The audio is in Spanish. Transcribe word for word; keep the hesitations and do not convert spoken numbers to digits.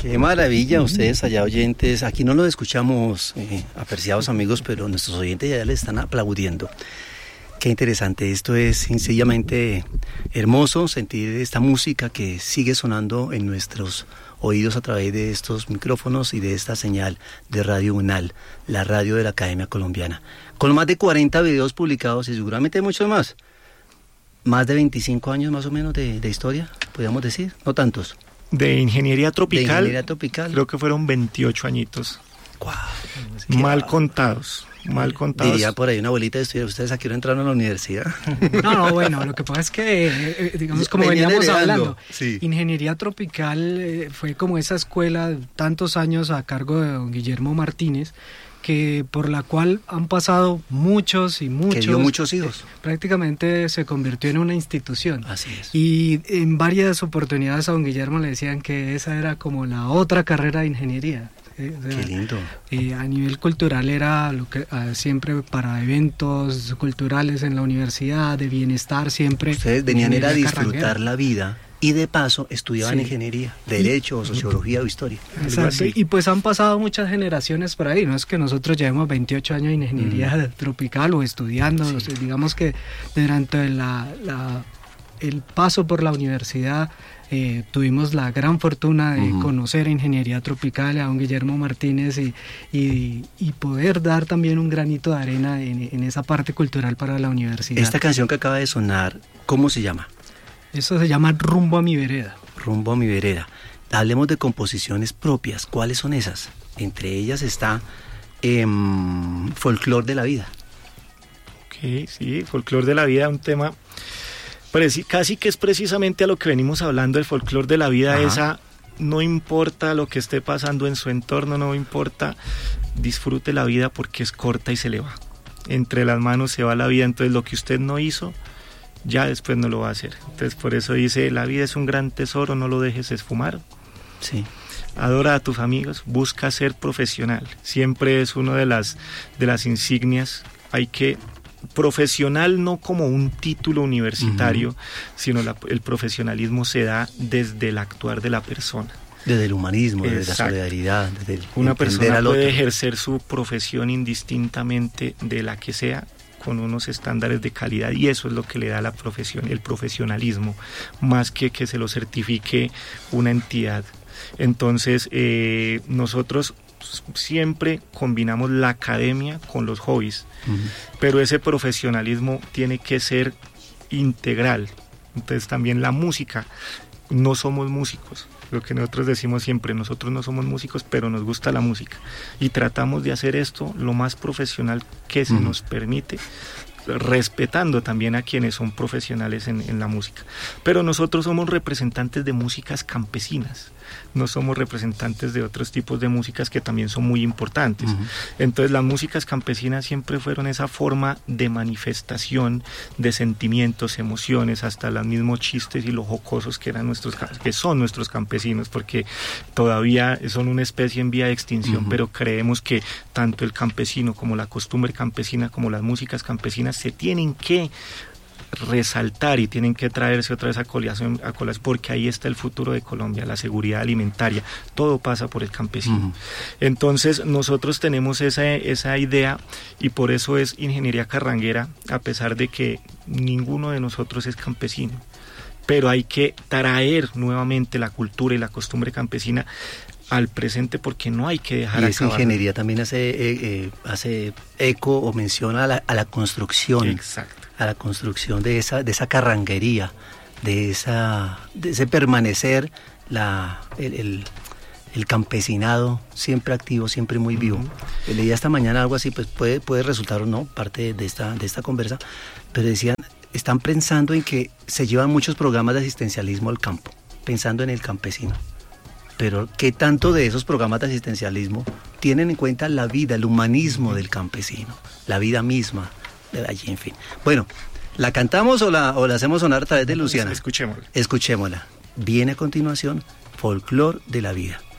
Qué maravilla, ustedes allá oyentes. Aquí no los escuchamos, eh, apreciados amigos, pero nuestros oyentes ya le están aplaudiendo. Qué interesante, esto es sencillamente hermoso sentir esta música que sigue sonando en nuestros oídos a través de estos micrófonos y de esta señal de Radio UNAL, la radio de la Academia Colombiana. Con más de cuarenta videos publicados y seguramente muchos más. Más de veinticinco años más o menos de, de historia, podríamos decir, no tantos. De ingeniería tropical, de ingeniería tropical. Creo que fueron veintiocho añitos. Wow, mal contados, mal contados. Diría por ahí una abuelita de estudiar, ¿ustedes a qué hora entraron a la universidad? No, no, bueno, lo que pasa es que, eh, digamos, como Venían veníamos heredando, hablando, sí. Ingeniería tropical eh, fue como esa escuela tantos años a cargo de don Guillermo Martínez, que por la cual han pasado muchos y muchos. Que dio muchos hijos. Eh, prácticamente se convirtió en una institución. Así es. Y en varias oportunidades a don Guillermo le decían que esa era como la otra carrera de ingeniería. Eh, o sea, qué lindo. Eh, a nivel cultural era lo que eh, siempre para eventos culturales en la universidad, de bienestar, siempre. Ustedes venían era a disfrutar carranguera. la vida. Y de paso estudiaban Sí. ingeniería, derecho, o sociología o historia. Exacto, y pues han pasado muchas generaciones por ahí, no es que nosotros llevemos veintiocho años en ingeniería mm. tropical o estudiando, sí. o sea, digamos que durante la, la, el paso por la universidad eh, tuvimos la gran fortuna de uh-huh. conocer ingeniería tropical a don Guillermo Martínez y, y, y poder dar también un granito de arena en, en esa parte cultural para la universidad. Esta canción que acaba de sonar, ¿cómo se llama? Eso se llama Rumbo a mi vereda. Rumbo a mi vereda. Hablemos de composiciones propias. ¿Cuáles son esas? Entre ellas está eh, Folclor de la Vida. Ok, sí, Folclor de la Vida, un tema preci- casi que es precisamente a lo que venimos hablando. El folclor de la vida. Ajá. Esa, no importa lo que esté pasando en su entorno, no importa, disfrute la vida porque es corta y se le va. Entre las manos se va la vida, entonces lo que usted no hizo, ya después no lo va a hacer. Entonces por eso dice, la vida es un gran tesoro, no lo dejes esfumar. Sí. Adora a tus amigos, busca ser profesional. Siempre es una de las, de las insignias. Hay que, profesional no como un título universitario, uh-huh. sino la, el profesionalismo se da desde el actuar de la persona. Desde el humanismo, Exacto. desde la solidaridad, desde el una persona al puede otro. ejercer su profesión indistintamente de la que sea, con unos estándares de calidad, y eso es lo que le da la profesión, el profesionalismo, más que que se lo certifique una entidad. Entonces eh, nosotros siempre combinamos la academia con los hobbies, uh-huh. pero ese profesionalismo tiene que ser integral. Entonces también la música, no somos músicos, lo que nosotros decimos siempre, nosotros no somos músicos, pero nos gusta la música y tratamos de hacer esto lo más profesional que se uh-huh. nos permite, respetando también a quienes son profesionales en, en la música. Pero nosotros somos representantes de músicas campesinas, no somos representantes de otros tipos de músicas que también son muy importantes. Uh-huh. Entonces las músicas campesinas siempre fueron esa forma de manifestación de sentimientos, emociones, hasta los mismos chistes y los jocosos que eran nuestros, que son nuestros campesinos, porque todavía son una especie en vía de extinción, uh-huh. pero creemos que tanto el campesino como la costumbre campesina, como las músicas campesinas se tienen que resaltar y tienen que traerse otra vez a colación, a colación, porque ahí está el futuro de Colombia, la seguridad alimentaria, todo pasa por el campesino. Uh-huh. Entonces nosotros tenemos esa, esa idea y por eso es ingeniería carranguera, a pesar de que ninguno de nosotros es campesino, pero hay que traer nuevamente la cultura y la costumbre campesina al presente, porque no hay que dejar. Y esa acabar. Ingeniería también hace, eh, eh, hace eco o menciona a la, a la construcción. Exacto. A la construcción de esa, de esa carranguería, de esa, de ese permanecer, la, el, el, el campesinado siempre activo, siempre muy vivo. Uh-huh. Leía esta mañana algo así, pues puede, puede resultar o no parte de esta, de esta conversa, pero decían, están pensando en que se llevan muchos programas de asistencialismo al campo, pensando en el campesino. Pero ¿qué tanto de esos programas de asistencialismo tienen en cuenta la vida, el humanismo del campesino, la vida misma de allí, en fin? Bueno, ¿la cantamos o la, o la hacemos sonar a través de Luciana? Escuchémosla. Escuchémosla. Viene a continuación, Folclor de la Vida.